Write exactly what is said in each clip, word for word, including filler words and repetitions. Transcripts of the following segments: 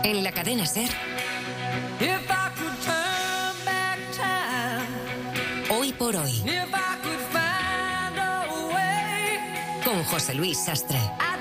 En la cadena SER. Hoy por hoy. Con José Luis Sastre.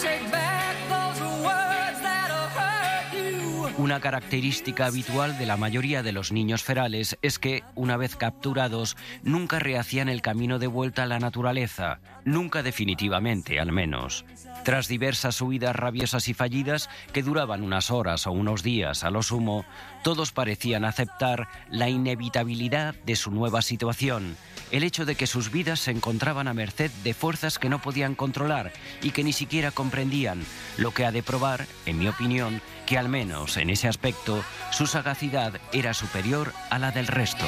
Una característica habitual de la mayoría de los niños ferales es que, una vez capturados, nunca rehacían el camino de vuelta a la naturaleza, nunca definitivamente, al menos. Tras diversas huidas rabiosas y fallidas, que duraban unas horas o unos días a lo sumo, todos parecían aceptar la inevitabilidad de su nueva situación, el hecho de que sus vidas se encontraban a merced de fuerzas que no podían controlar y que ni siquiera comprendían, lo que ha de probar, en mi opinión, que al menos en ese aspecto su sagacidad era superior a la del resto.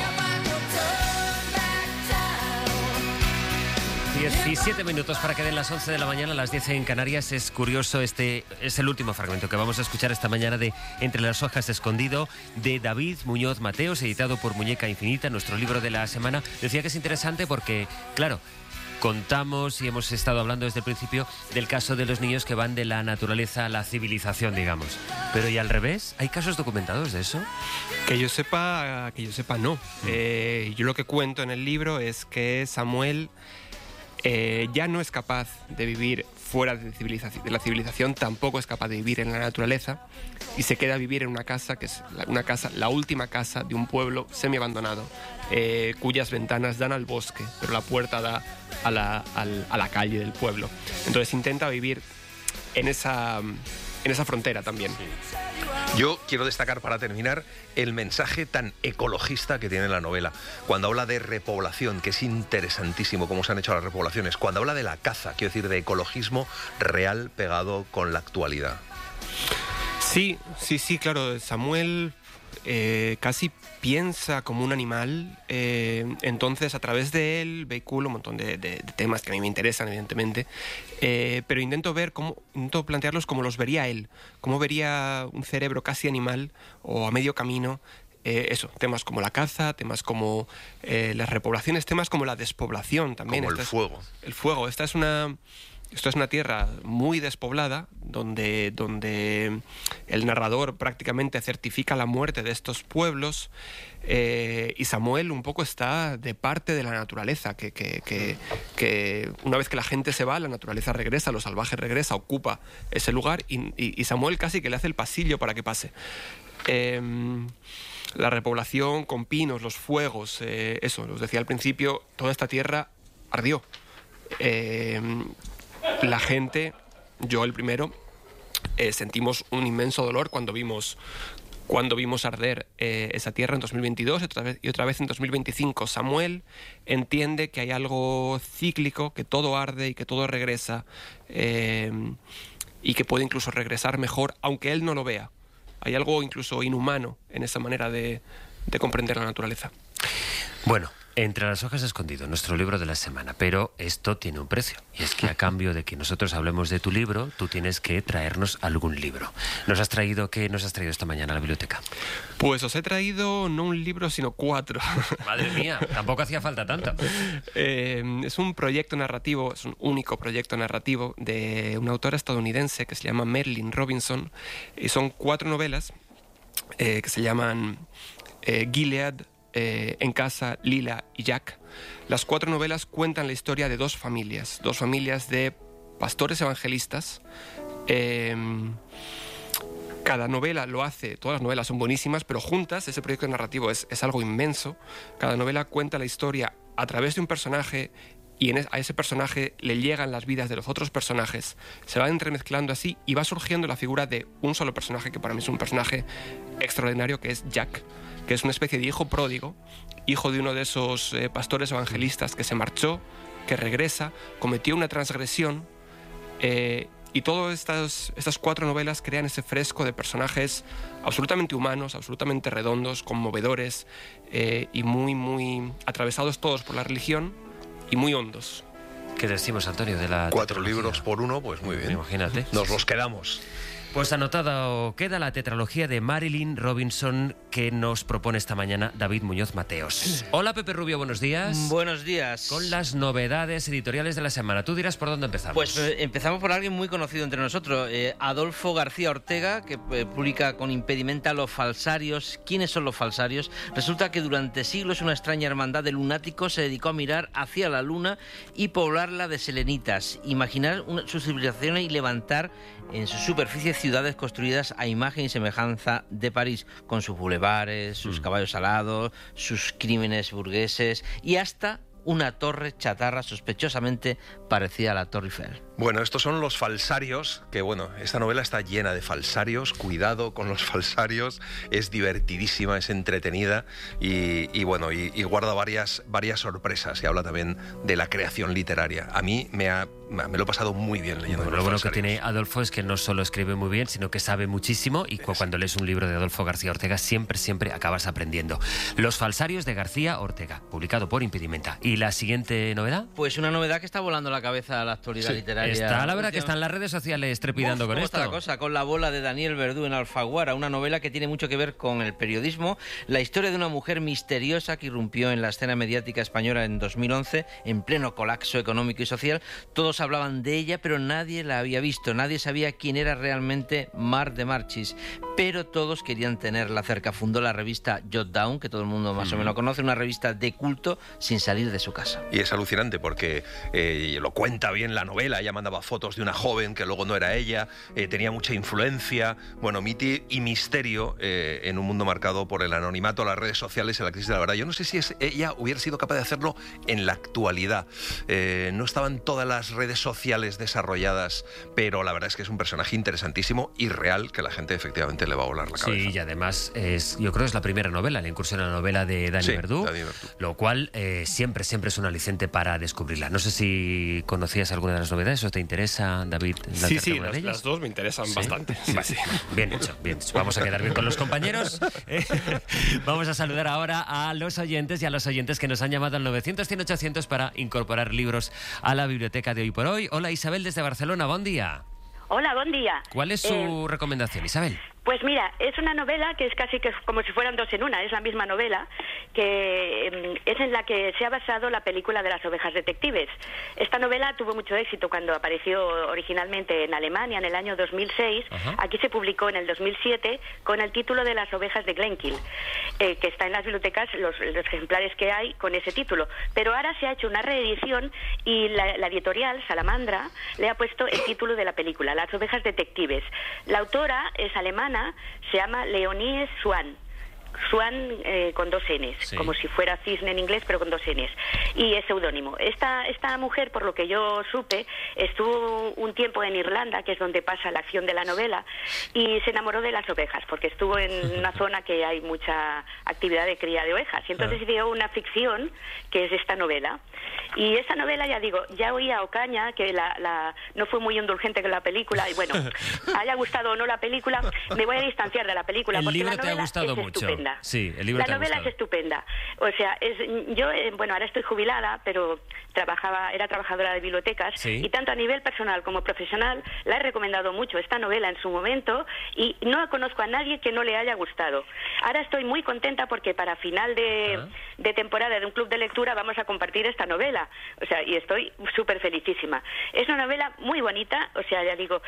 diecisiete minutos para que den las once de la mañana, las diez en Canarias. Es curioso, este es el último fragmento que vamos a escuchar esta mañana de Entre las hojas escondido, de David Muñoz Mateos, editado por Muñeca Infinita, nuestro libro de la semana. Decía que es interesante porque, claro, contamos y hemos estado hablando desde el principio del caso de los niños que van de la naturaleza a la civilización, digamos. Pero ¿y al revés? ¿Hay casos documentados de eso? Que yo sepa, que yo sepa no. Eh, yo lo que cuento en el libro es que Samuel eh, ya no es capaz de vivir fuera de, civilización, de la civilización, tampoco es capaz de vivir en la naturaleza y se queda a vivir en una casa que es la, una casa, la última casa de un pueblo semi-abandonado, eh, cuyas ventanas dan al bosque, pero la puerta da a la, al, a la calle del pueblo. Entonces intenta vivir en esa, en esa frontera también. Sí. Yo quiero destacar, para terminar, el mensaje tan ecologista que tiene la novela. Cuando habla de repoblación, que es interesantísimo cómo se han hecho las repoblaciones. Cuando habla de la caza, quiero decir, de ecologismo real pegado con la actualidad. Sí, sí, sí, claro. Samuel eh, casi piensa como un animal, eh, entonces a través de él vehicula un montón de, de, de temas que a mí me interesan, evidentemente, eh, pero intento ver cómo, intento plantearlos como los vería él, cómo vería un cerebro casi animal o a medio camino. Eh, eso, temas como la caza, temas como eh, las repoblaciones, temas como la despoblación también. Como el esta fuego. Es, el fuego. Esta es una... Esto es una tierra muy despoblada, donde, donde el narrador prácticamente certifica la muerte de estos pueblos, eh, y Samuel un poco está de parte de la naturaleza, que, que, que, que una vez que la gente se va, la naturaleza regresa, lo salvaje regresa, ocupa ese lugar, y, y, y Samuel casi que le hace el pasillo para que pase. Eh, la repoblación con pinos, los fuegos, eh, eso, os decía al principio, toda esta tierra ardió. Eh, La gente, yo el primero, eh, sentimos un inmenso dolor cuando vimos, cuando vimos arder eh, esa tierra en dos mil veintidós y otra vez, y otra vez en dos mil veinticinco. Samuel entiende que hay algo cíclico, que todo arde y que todo regresa, eh, y que puede incluso regresar mejor, aunque él no lo vea. Hay algo incluso inhumano en esa manera de, de comprender la naturaleza. Bueno, Entre las hojas escondido, nuestro libro de la semana, pero esto tiene un precio, y es que a cambio de que nosotros hablemos de tu libro, tú tienes que traernos algún libro. ¿Nos has traído qué nos has traído esta mañana a la biblioteca? Pues os he traído no un libro, sino cuatro. Madre mía, tampoco hacía falta tanto. Eh, es un proyecto narrativo, es un único proyecto narrativo de una autora estadounidense que se llama Marilynne Robinson, y son cuatro novelas eh, que se llaman eh, Gilead, Eh, En casa, Lila y Jack. Las cuatro novelas cuentan la historia de dos familias, dos familias de pastores evangelistas. Eh, cada novela lo hace, todas las novelas son buenísimas, pero juntas ese proyecto narrativo es, es algo inmenso. Cada novela cuenta la historia a través de un personaje, y en es, a ese personaje le llegan las vidas de los otros personajes, se van entremezclando así y va surgiendo la figura de un solo personaje, que para mí es un personaje extraordinario, que es Jack, que es una especie de hijo pródigo, hijo de uno de esos eh, pastores evangelistas que se marchó, que regresa, cometió una transgresión, eh, y todas estas, estas cuatro novelas crean ese fresco de personajes absolutamente humanos, absolutamente redondos, conmovedores, eh, y muy, muy atravesados todos por la religión y muy hondos. ¿Qué decimos, Antonio, de la Cuatro tetralogía? libros por uno, pues muy bien. Imagínate. Nos los quedamos. Pues anotado queda la tetralogía de Marilynne Robinson que nos propone esta mañana David Muñoz Mateos. Hola Pepe Rubio, buenos días. Buenos días. Con las novedades editoriales de la semana. Tú dirás por dónde empezamos. Pues eh, empezamos por alguien muy conocido entre nosotros, eh, Adolfo García Ortega, que eh, publica con Impedimenta Los Falsarios. ¿Quiénes son los falsarios? Resulta que durante siglos una extraña hermandad de lunáticos se dedicó a mirar hacia la luna y poblarla de selenitas, imaginar una, sus civilizaciones y levantar en su superficie ciudades construidas a imagen y semejanza de París, con sus bulevares, sus mm. caballos alados, sus crímenes burgueses y hasta una torre chatarra sospechosamente parecida a la Torre Eiffel. Bueno, estos son los falsarios, que bueno, esta novela está llena de falsarios, cuidado con los falsarios, es divertidísima, es entretenida y, y bueno, y, y guarda varias, varias sorpresas y habla también de la creación literaria. A mí me, ha, me lo he pasado muy bien leyendo bueno, los Lo bueno falsarios. que tiene Adolfo es que no solo escribe muy bien, sino que sabe muchísimo y cu cuando lees un libro de Adolfo García Ortega siempre, siempre acabas aprendiendo. Los falsarios de García Ortega, publicado por Impedimenta. ¿Y la siguiente novedad? Pues una novedad que está volando la cabeza a la actualidad sí, literaria. Está, la verdad que están las redes sociales trepidando Uf, con ¿cómo esto. Está la cosa? Con La bola de Daniel Verdú en Alfaguara, una novela que tiene mucho que ver con el periodismo, la historia de una mujer misteriosa que irrumpió en la escena mediática española en dos mil once, en pleno colapso económico y social. Todos hablaban de ella, pero nadie la había visto, nadie sabía quién era realmente Mar de Marchis, pero todos querían tenerla cerca. Fundó la revista Jot Down, que todo el mundo más mm. o menos conoce, una revista de culto sin salir de su casa. Y es alucinante porque eh, lo cuenta bien la novela, ella mandaba fotos de una joven que luego no era ella, eh, tenía mucha influencia, bueno, mito y misterio eh, en un mundo marcado por el anonimato, las redes sociales y la crisis de la verdad. Yo no sé si es, ella hubiera sido capaz de hacerlo en la actualidad. Eh, no estaban todas las redes sociales desarrolladas, pero la verdad es que es un personaje interesantísimo y real que la gente efectivamente le va a volar la cabeza. Sí, y además es, yo creo que es la primera novela, la incursión en la novela de Dani sí, Verdú, Dani Verdú, lo cual eh, siempre, siempre es un aliciente para descubrirla. No sé si conocías alguna de las novedades o te interesa, David. Sí, sí, las, las dos me interesan ¿Sí? bastante. Sí, vale. sí. Bien hecho, bien hecho. Vamos a quedar bien con los compañeros. Eh, vamos a saludar ahora a los oyentes y a los oyentes que nos han llamado al novecientos, cien, ochocientos para incorporar libros a la biblioteca de Hoy por Hoy. Hola Isabel desde Barcelona, buen día. Hola, buen día. ¿Cuál es su eh... recomendación, Isabel? Pues mira, es una novela que es casi que como si fueran dos en una, es la misma novela, que eh, es en la que se ha basado la película de las ovejas detectives. Esta novela tuvo mucho éxito cuando apareció originalmente en Alemania en el año dos mil seis, Ajá. Aquí se publicó en el dos mil siete con el título de Las ovejas de Glenkill, eh, que está en las bibliotecas, los, los ejemplares que hay con ese título. Pero ahora se ha hecho una reedición y la, la editorial, Salamandra, le ha puesto el título de la película, Las ovejas detectives. La autora es alemana, se llama Leonie Swan. Swan eh, con dos Ns, sí. Como si fuera cisne en inglés, pero con dos Ns. Y es seudónimo. Esta, esta mujer, por lo que yo supe, estuvo un tiempo en Irlanda, que es donde pasa la acción de la novela, y se enamoró de las ovejas, porque estuvo en una zona que hay mucha actividad de cría de ovejas. Y entonces dio una ficción, que es esta novela. Y esa novela, ya digo, ya oía Ocaña, que la, la, no fue muy indulgente con la película, y bueno, haya gustado o no la película, me voy a distanciar de la película, el porque libro la novela te ha gustado es mucho. Estupenda. Sí, el libro la te ha novela gustado. es estupenda. O sea, es, yo, eh, bueno, ahora estoy jubilada, pero trabajaba, era trabajadora de bibliotecas, ¿Sí? y tanto a nivel personal como profesional la he recomendado mucho esta novela en su momento, y no conozco a nadie que no le haya gustado. Ahora estoy muy contenta porque para final de, ¿Ah? de temporada de un club de lectura vamos a compartir esta novela. O sea, y estoy súper felicísima. Es una novela muy bonita, o sea, ya digo,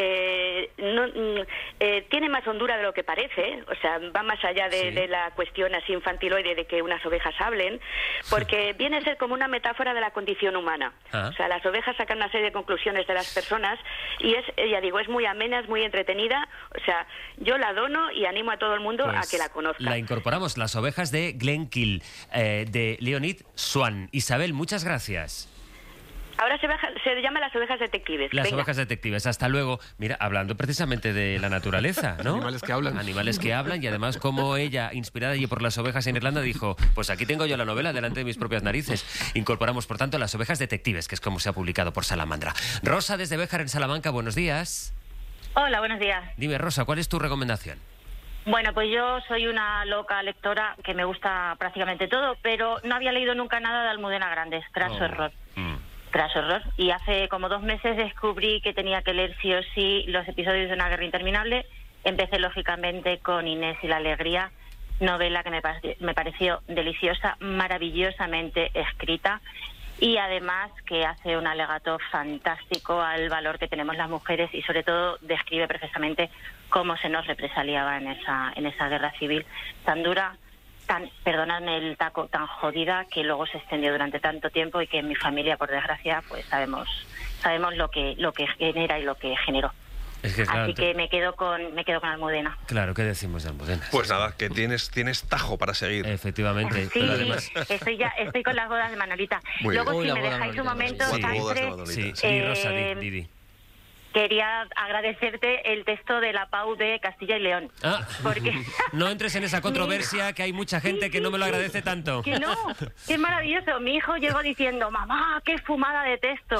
eh, no, eh, tiene más hondura de lo que parece, o sea, va más allá de, sí. de la cuestión así infantiloide de que unas ovejas hablen, porque viene a ser como una metáfora de la condición humana. ¿Ah? O sea, las ovejas sacan una serie de conclusiones de las personas y es, ya digo, es muy amena, es muy entretenida, o sea, yo la dono y animo a todo el mundo pues a que la conozca. La incorporamos, Las ovejas de Glenkill, eh, de Leonid Swan. Isabel, muchas gracias. Ahora se, baja, se llama Las ovejas detectives. Las Venga. ovejas detectives. Hasta luego. Mira, hablando precisamente de la naturaleza, ¿no? Animales que hablan. Animales que hablan y además como ella, inspirada allí por las ovejas en Irlanda, dijo, pues aquí tengo yo la novela delante de mis propias narices. Incorporamos, por tanto, Las ovejas detectives, que es como se ha publicado por Salamandra. Rosa, desde Béjar, en Salamanca, buenos días. Hola, buenos días. Dime, Rosa, ¿cuál es tu recomendación? Bueno, pues yo soy una loca lectora que me gusta prácticamente todo, pero no había leído nunca nada de Almudena Grandes, graso oh. error. Mm. tras horror. Y hace como dos meses descubrí que tenía que leer sí o sí los episodios de Una guerra interminable. Empecé lógicamente con Inés y la alegría, novela que me, pare- me pareció deliciosa, maravillosamente escrita y además que hace un alegato fantástico al valor que tenemos las mujeres y sobre todo describe perfectamente cómo se nos represaliaba en esa, en esa guerra civil tan dura, tan, perdonadme el taco, tan jodida, que luego se extendió durante tanto tiempo y que en mi familia, por desgracia, pues sabemos sabemos lo que lo que genera y lo que generó. Es que, claro, Así que me quedo con me quedo con Almudena. Claro, ¿qué decimos de Almudena? Pues nada, que tienes, tienes tajo para seguir. Efectivamente. Sí, pero además... estoy ya estoy con las bodas de Manolita. Muy Luego, bien. si Uy, me la boda dejáis de un Manolita, momento, Cuatro bodas de Sastre, Manolita. Sí, sí, Eh, Rosa, di, di, di. quería agradecerte el texto de la P A U de Castilla y León. Ah, Porque... no entres en esa controversia, que hay mucha gente Sí, que no sí, me lo sí. agradece tanto. Que no, que es maravilloso. Mi hijo llegó diciendo, mamá, qué fumada de texto.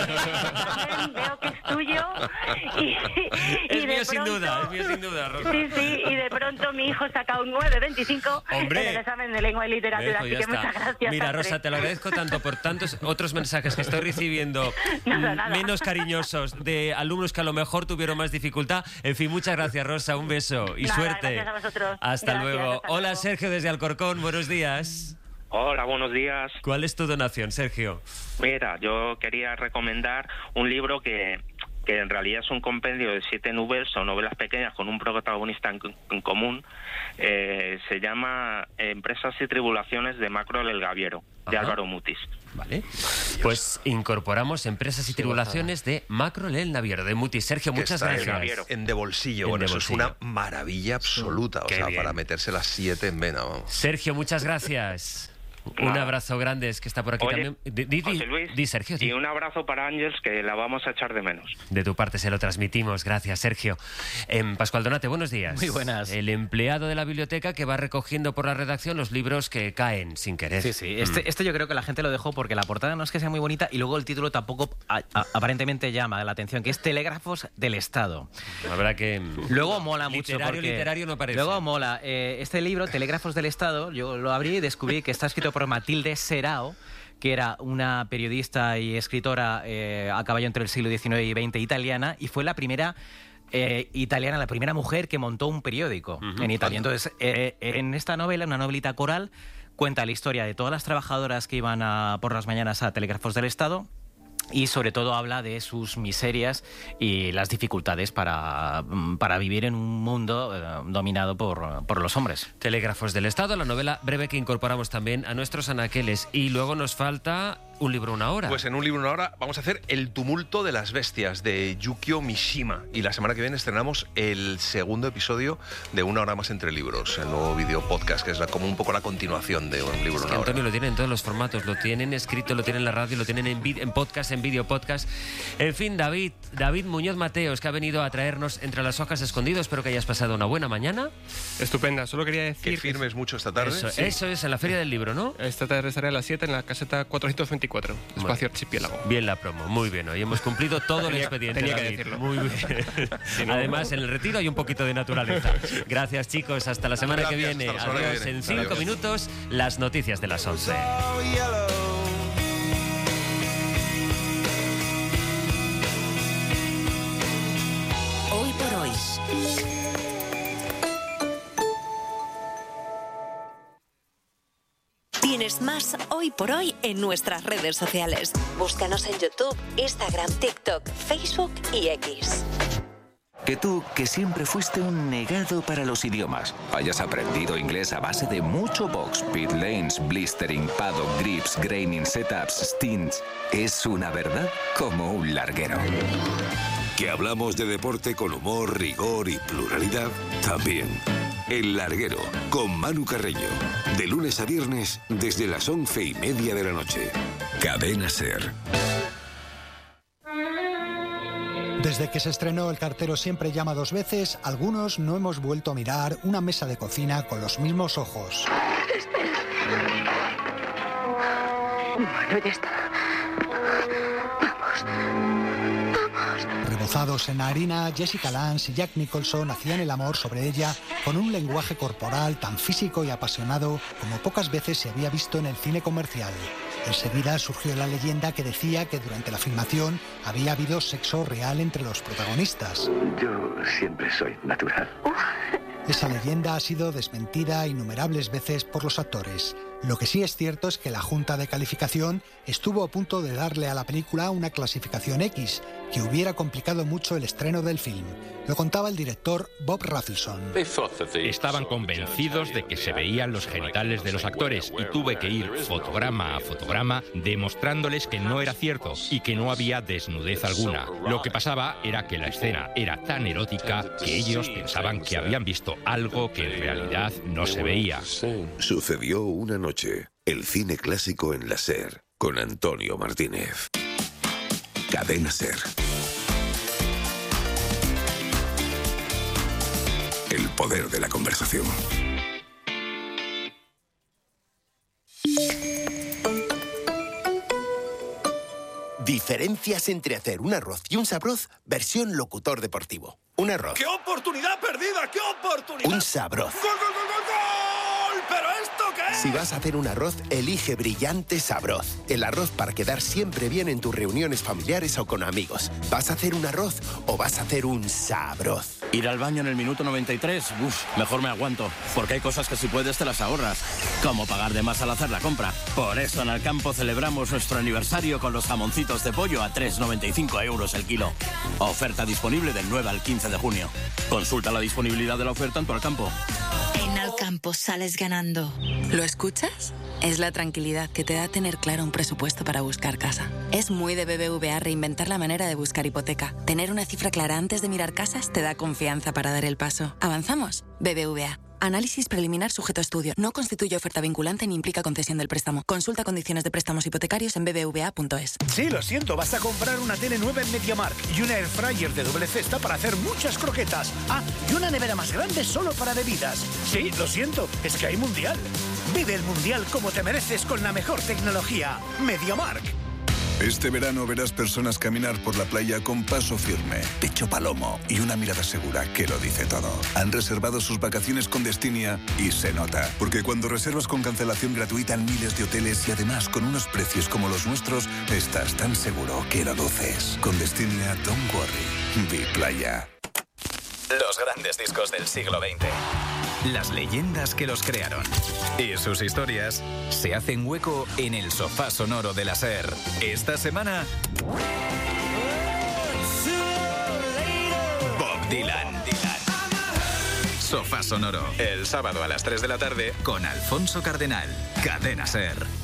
También veo que es tuyo. Y, y Es de mío sin pronto- duda, es mío sin duda, Rosa. Sí, sí, y de pronto mi hijo saca un nueve veinticinco ¡Hombre! en el examen de lengua y literatura. Dejo, Así ya que está. muchas gracias. Mira, Sastre. Rosa, te lo agradezco tanto por tantos otros mensajes que estoy recibiendo Nada, mm, nada. menos cariñosos de alumnos que a lo mejor tuvieron más dificultad. En fin, muchas gracias, Rosa. Un beso y Nada, suerte. gracias a vosotros. Hasta Gracias, luego. hasta Hola, luego. Sergio, desde Alcorcón. Buenos días. Hola, buenos días. ¿Cuál es tu donación, Sergio? Mira, yo quería recomendar un libro que, que en realidad es un compendio de siete novelas o novelas pequeñas con un protagonista en, en común. Eh, se llama Empresas y Tribulaciones de Macro el Gaviero, de Ajá. Álvaro Mutis. Vale. Pues incorporamos Empresas y Tribulaciones de Macro el Naviero, de Mutis. Sergio, Que muchas está gracias. en- Naviero. En de bolsillo. En Bueno, de eso es bolsillo. una maravilla absoluta. O Qué sea, bien. para meterse las siete en vena, vamos. Sergio, muchas gracias. Un Nada. abrazo grande, es que está por aquí Oye, también. Di, di- José Luis, di, Sergio, di. y un abrazo para Ángeles, que la vamos a echar de menos. De tu parte se lo transmitimos. Gracias, Sergio. Em, Pascual Donate, buenos días. Muy buenas. El empleado de la biblioteca que va recogiendo por la redacción los libros que caen sin querer. Sí, sí. Este, Mm. este yo creo que la gente lo dejó porque la portada no es que sea muy bonita y luego el título tampoco a- a- aparentemente llama la atención, que es Telégrafos del Estado. Habrá que... Luego mola mucho. Literario, porque- literario no parece. Luego mola. Eh, este libro, Telégrafos del Estado, yo lo abrí y descubrí que está escrito por Matilde Serao, que era una periodista y escritora eh, a caballo entre el siglo diecinueve y veinte italiana, y fue la primera eh, italiana, la primera mujer que montó un periódico en Italia. Entonces, eh, en esta novela, una novelita coral, cuenta la historia de todas las trabajadoras que iban a, por las mañanas a Telégrafos del Estado. Y sobre todo habla de sus miserias y las dificultades para, para vivir en un mundo eh, dominado por, por los hombres. Telégrafos del Estado, la novela breve que incorporamos también a nuestros anaqueles. Y luego nos falta un libro una hora. Pues en un libro una hora vamos a hacer El tumulto de las bestias, de Yukio Mishima. Y la semana que viene estrenamos el segundo episodio de Una hora más entre libros, el nuevo video podcast, que es la- como un poco la continuación de un libro Es que una hora. Antonio lo tiene en todos los formatos, lo tienen escrito, lo tienen en la radio, lo tienen en, vid- en podcast, en vídeo podcast. En fin, David, David Muñoz Mateos, que ha venido a traernos Entre las hojas escondidos. Espero que hayas pasado una buena mañana. Estupenda. Solo quería decir Que firmes mucho esta tarde. Eso, Sí. eso es en la Feria del Libro, ¿no? esta tarde estaré a las siete en la caseta cuatrocientos veinticuatro, espacio archipiélago. Bien la promo, muy bien. Hoy hemos cumplido todo el Tenía- expediente, tenía que David. decirlo. Muy bien. Además, en el retiro hay un poquito de naturaleza. Gracias, chicos. Hasta la semana que Gracias, viene. hasta la semana que Adiós. viene. En cinco Adiós. minutos, las noticias de las once. Hoy por hoy. Tienes más Hoy por Hoy en nuestras redes sociales. Búscanos en YouTube, Instagram, TikTok, Facebook y X. Que tú, que siempre fuiste un negado para los idiomas, hayas aprendido inglés a base de mucho box, pit lanes, blistering, paddock, grips, graining, setups, stints, es una verdad como un larguero. Que hablamos de deporte con humor, rigor y pluralidad, también. El Larguero, con Manu Carreño. De lunes a viernes, desde las once y media de la noche. Cadena SER. Desde que se estrenó El cartero siempre llama dos veces, algunos no hemos vuelto a mirar una mesa de cocina con los mismos ojos. Bueno, ya está. Vamos. Vamos. Rebozados en harina, Jessica Lange y Jack Nicholson hacían el amor sobre ella con un lenguaje corporal tan físico y apasionado como pocas veces se había visto en el cine comercial. Enseguida surgió la leyenda que decía que durante la filmación había habido sexo real entre los protagonistas. Yo siempre soy natural. Esa leyenda ha sido desmentida innumerables veces por los actores. Lo que sí es cierto es que la Junta de Calificación estuvo a punto de darle a la película una clasificación X, que hubiera complicado mucho el estreno del film. Lo contaba el director Bob Rafelson. Estaban convencidos de que se veían los genitales de los actores y tuve que ir fotograma a fotograma demostrándoles que no era cierto y que no había desnudez alguna. Lo que pasaba era que la escena era tan erótica que ellos pensaban que habían visto algo que en realidad no se veía. Sucedió una noche. El cine clásico en la SER con Antonio Martínez. Cadena SER. El poder de la conversación. Diferencias entre hacer un arroz y un sabroz, versión locutor deportivo. Un arroz. ¡Qué oportunidad perdida! ¡Qué oportunidad! Un sabroz. ¡Gol, gol, gol, gol, gol! ¿Pero esto qué es? Si vas a hacer un arroz, elige Brillante Sabroz. El arroz para quedar siempre bien en tus reuniones familiares o con amigos. ¿Vas a hacer un arroz o vas a hacer un sabroz? Ir al baño en el minuto noventa y tres, uf, mejor me aguanto, porque hay cosas que si puedes te las ahorras, como pagar de más al hacer la compra. Por eso en Alcampo celebramos nuestro aniversario con los jamoncitos de pollo a tres noventa y cinco euros el kilo. Oferta disponible del nueve al quince de junio. Consulta la disponibilidad de la oferta en tu Alcampo. En Alcampo sales ganando. ¿Lo escuchas? Es la tranquilidad que te da tener claro un presupuesto para buscar casa. Es muy de B B V A reinventar la manera de buscar hipoteca. Tener una cifra clara antes de mirar casas te da confianza para dar el paso. ¿Avanzamos? B B V A. Análisis preliminar sujeto a estudio. No constituye oferta vinculante ni implica concesión del préstamo. Consulta condiciones de préstamos hipotecarios en b b v a punto es. Sí, lo siento, vas a comprar una tele nueva en MediaMarkt y una air fryer de doble cesta para hacer muchas croquetas. Ah, y una nevera más grande solo para bebidas. Sí, lo siento, es que hay mundial. Vive el mundial como te mereces con la mejor tecnología. MediaMarkt. Este verano verás personas caminar por la playa con paso firme, pecho palomo y una mirada segura que lo dice todo. Han reservado sus vacaciones con Destinia y se nota. Porque cuando reservas con cancelación gratuita en miles de hoteles y además con unos precios como los nuestros, estás tan seguro que lo luces. Con Destinia, don't worry. Be playa. Los grandes discos del siglo veinte. Las leyendas que los crearon. Y sus historias se hacen hueco en el sofá sonoro de la SER. Esta semana... Bob Dylan. Sofá sonoro. El sábado a las tres de la tarde con Alfonso Cardenal. Cadena SER.